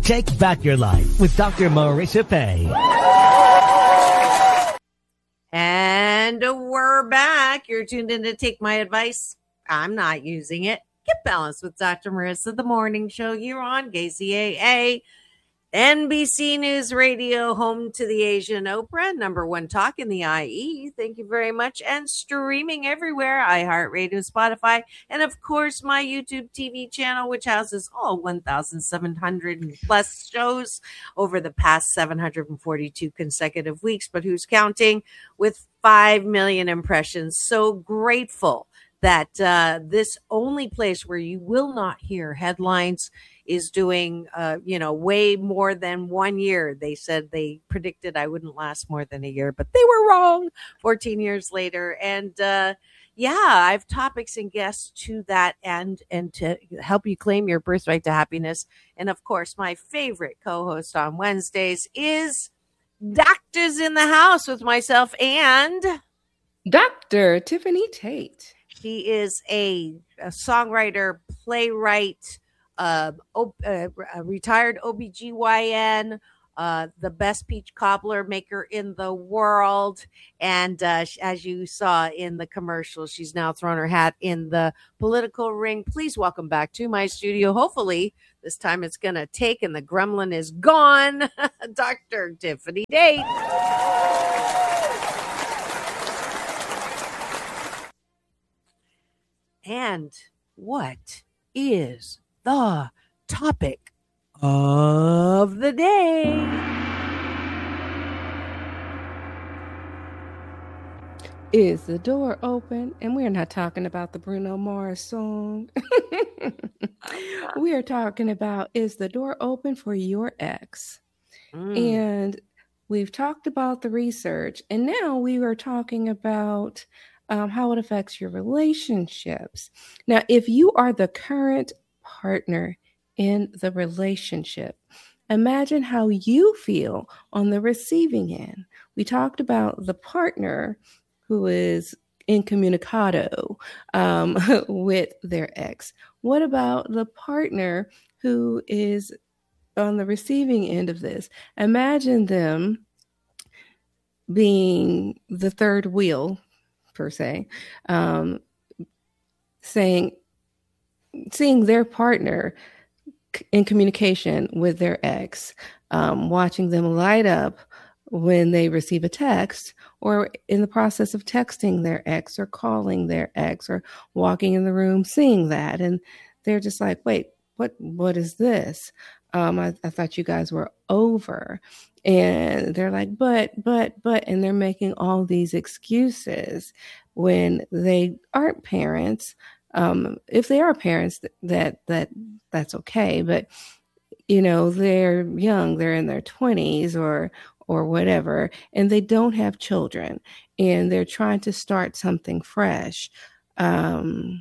Take back your life with Dr. Marissa Pay. And we're back. You're tuned in to Take My Advice. I'm not using it. Get balanced with Dr. Marissa, the morning show here on KCAA, NBC News Radio, home to the Asian Oprah, number one talk in the IE. Thank you very much. And streaming everywhere, iHeartRadio, Spotify, and of course my YouTube TV channel, which houses all 1,700 plus shows over the past 742 consecutive weeks. But who's counting? With 5 million impressions. So grateful that this only place where you will not hear headlines is doing, way more than 1 year. They said they predicted I wouldn't last more than a year, but they were wrong 14 years later. And I have topics and guests to that end and to help you claim your birthright to happiness. And of course, my favorite co-host on Wednesdays is Doctors in the House with myself and Dr. Tiffany Tate. She is a songwriter, playwright, a retired OBGYN, the best peach cobbler maker in the world. And as you saw in the commercial, she's now thrown her hat in the political ring. Please welcome back to my studio. Hopefully this time it's going to take and the gremlin is gone. Dr. Tiffany Tate. And what is the topic of the day? Is the door open? And we're not talking about the Bruno Mars song. We are talking about, is the door open for your ex? And we've talked about the research, and now we are talking about how it affects your relationships. Now, if you are the current partner in the relationship, imagine how you feel on the receiving end. We talked about the partner who is incommunicado with their ex. What about the partner who is on the receiving end of this? Imagine them being the third wheel, per se, seeing their partner in communication with their ex, watching them light up when they receive a text or in the process of texting their ex or calling their ex or walking in the room, seeing that. And they're just like, wait, what is this? I thought you guys were over. And they're like, but, and they're making all these excuses when they aren't parents. If they are parents, that's okay. But, they're young, they're in their 20s or whatever, and they don't have children and they're trying to start something fresh. How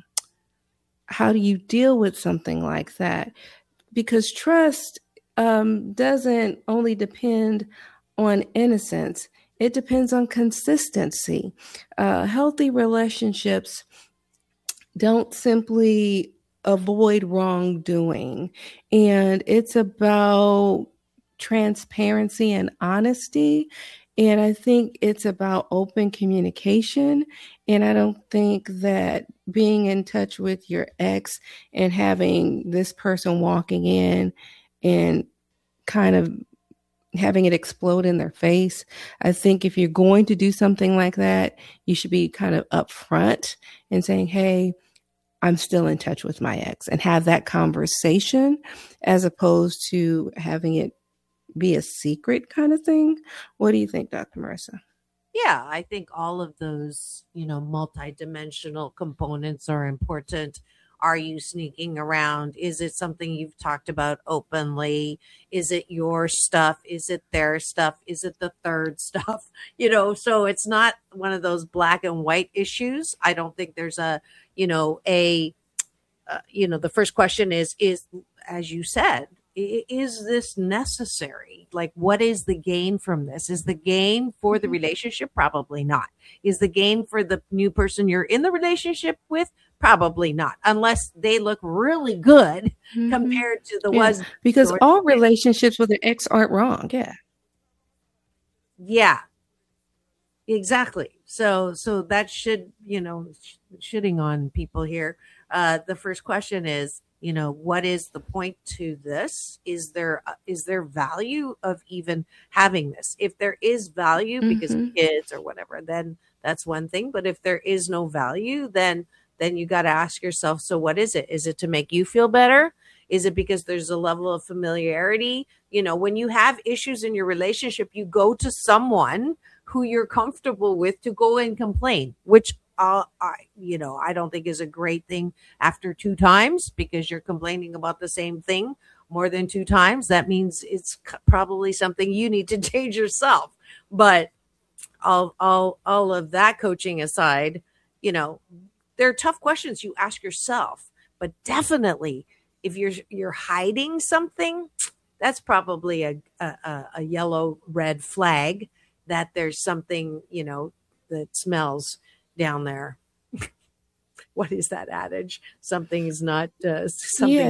do you deal with something like that? Because trust doesn't only depend on innocence. It depends on consistency. Healthy relationships don't simply avoid wrongdoing. And it's about transparency and honesty. And I think it's about open communication. And I don't think that being in touch with your ex and having this person walking in and kind of having it explode in their face. I think if you're going to do something like that, you should be kind of upfront and saying, hey, I'm still in touch with my ex, and have that conversation as opposed to having it be a secret kind of thing. What do you think, Dr. Marissa? Yeah, I think all of those, multidimensional components are important. Are you sneaking around? Is it something you've talked about openly? Is it your stuff? Is it their stuff? Is it the third stuff? So it's not one of those black and white issues. I don't think there's the first question is, as you said, is this necessary? Like, what is the gain from this? Is the gain for the relationship? Probably not. Is the gain for the new person you're in the relationship with? Probably not, unless they look really good compared to the ones. Because all relationships with an ex aren't wrong. Yeah, exactly. So that should, shitting on people here. The first question is, what is the point to this? Is there value of even having this? If there is value because of kids or whatever, then that's one thing. But if there is no value, then you got to ask yourself, so what is it? Is it to make you feel better? Is it because there's a level of familiarity? When you have issues in your relationship, you go to someone who you're comfortable with to go and complain, which I don't think is a great thing after 2 times, because you're complaining about the same thing more than 2 times. That means it's probably something you need to change yourself. But all of that coaching aside, there are tough questions you ask yourself, but definitely if you're hiding something, that's probably a yellow red flag that there's something, that smells down there. What is that adage? Something is not something.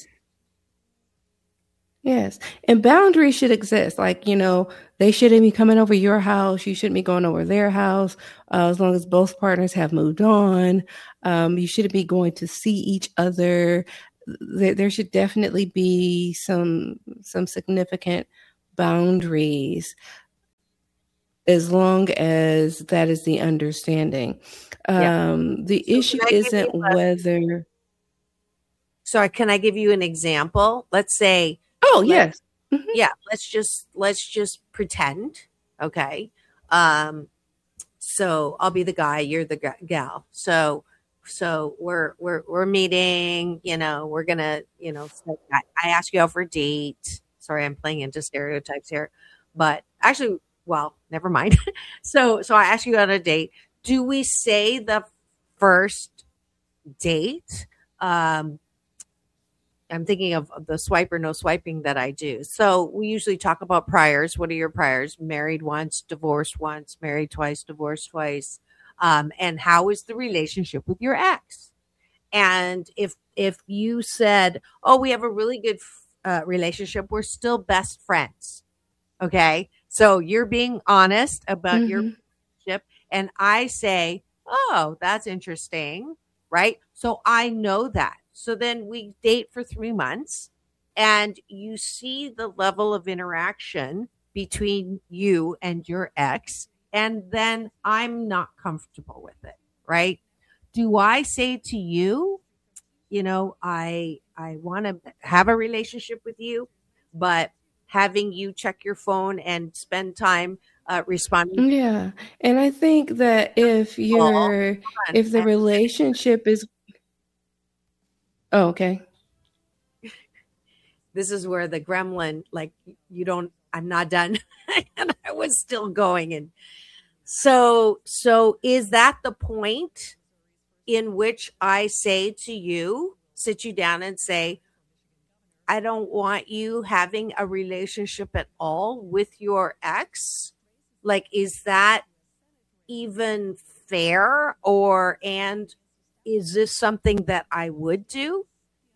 Yes. And boundaries should exist. Like, they shouldn't be coming over your house. You shouldn't be going over their house. As long as both partners have moved on, you shouldn't be going to see each other. There should definitely be some significant boundaries, as long as that is the understanding. The issue isn't whether. Sorry, can I give you an example? Let's say. Oh, yes. Yeah. Let's just pretend. Okay. So I'll be the guy, you're the gal. So we're meeting, we're going to, I ask you out for a date. Sorry, I'm playing into stereotypes here, but actually, well, never mind. So I ask you on a date. Do we say the first date? I'm thinking of the swipe or no swiping that I do. So we usually talk about priors. What are your priors? Married once, divorced once, married twice, divorced twice. And how is the relationship with your ex? And if you said, oh, we have a really good relationship, we're still best friends. Okay. So you're being honest about your relationship. And I say, oh, that's interesting. Right. So I know that. So then we date for 3 months and you see the level of interaction between you and your ex. And then I'm not comfortable with it. Right. Do I say to you, I want to have a relationship with you, but having you check your phone and spend time responding? Yeah. And I think that if the relationship is. Oh, okay. This is where the gremlin, I'm not done. And I was still going. And so is that the point in which I say to you, sit you down and say, I don't want you having a relationship at all with your ex? Like, is that even fair? And is this something that I would do?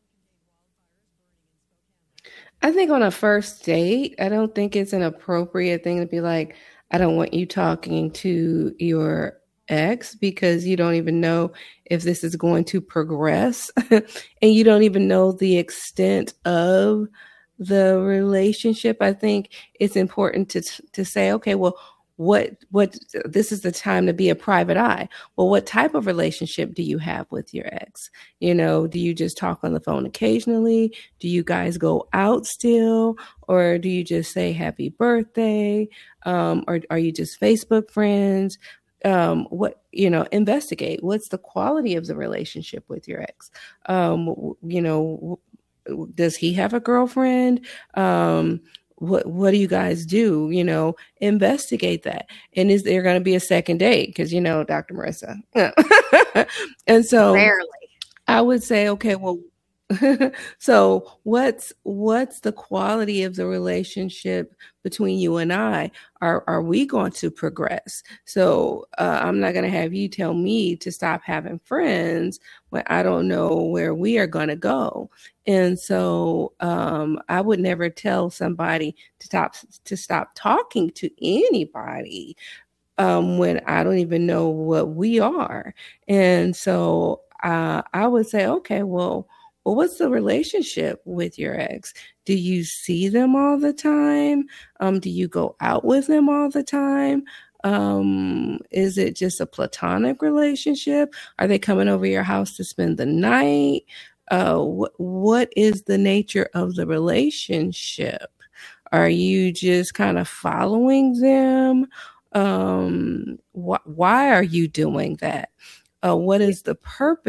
I think on a first date, I don't think it's an appropriate thing to be like, I don't want you talking to your ex, because you don't even know if this is going to progress and you don't even know the extent of the relationship. I think it's important to say, okay, well, what this is the time to be a private eye. Well, what type of relationship do you have with your ex? Do you just talk on the phone occasionally? Do you guys go out still? Or do you just say happy birthday? Or are you just Facebook friends? Investigate. What's the quality of the relationship with your ex? Does he have a girlfriend? What do you guys do? Investigate that. And is there going to be a second date? Because, Dr. Marissa. And so rarely. I would say, okay, well, So what's the quality of the relationship between you and I? Are we going to progress? So I'm not going to have you tell me to stop having friends when I don't know where we are going to go. And so I would never tell somebody to stop talking to anybody when I don't even know what we are. And so I would say, okay, well, what's the relationship with your ex? Do you see them all the time? Do you go out with them all the time? Is it just a platonic relationship? Are they coming over your house to spend the night? What is the nature of the relationship? Are you just kind of following them? Why are you doing that? What is the purpose